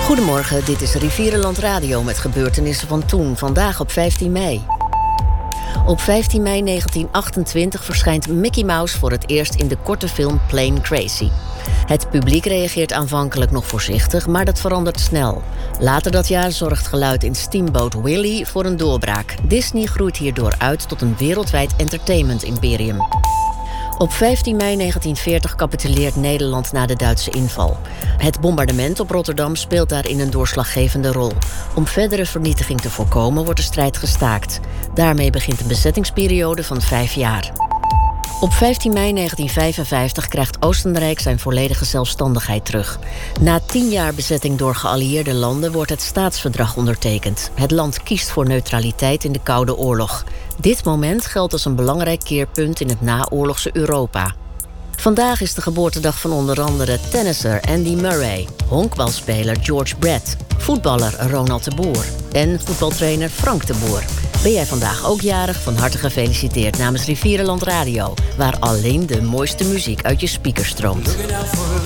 Goedemorgen, dit is Rivierenland Radio met gebeurtenissen van toen, vandaag op 15 mei. Op 15 mei 1928 verschijnt Mickey Mouse voor het eerst in de korte film Plane Crazy. Het publiek reageert aanvankelijk nog voorzichtig, maar dat verandert snel. Later dat jaar zorgt geluid in Steamboat Willie voor een doorbraak. Disney groeit hierdoor uit tot een wereldwijd entertainment-imperium. Op 15 mei 1940 capituleert Nederland na de Duitse inval. Het bombardement op Rotterdam speelt daarin een doorslaggevende rol. Om verdere vernietiging te voorkomen wordt de strijd gestaakt. Daarmee begint een bezettingsperiode van 5 jaar. Op 15 mei 1955 krijgt Oostenrijk zijn volledige zelfstandigheid terug. Na 10 jaar bezetting door geallieerde landen wordt het staatsverdrag ondertekend. Het land kiest voor neutraliteit in de Koude Oorlog. Dit moment geldt als een belangrijk keerpunt in het naoorlogse Europa. Vandaag is de geboortedag van onder andere tennisser Andy Murray, honkbalspeler George Brett, voetballer Ronald de Boer en voetbaltrainer Frank de Boer. Ben jij vandaag ook jarig? Van harte gefeliciteerd namens Rivierenland Radio, waar alleen de mooiste muziek uit je speakers stroomt.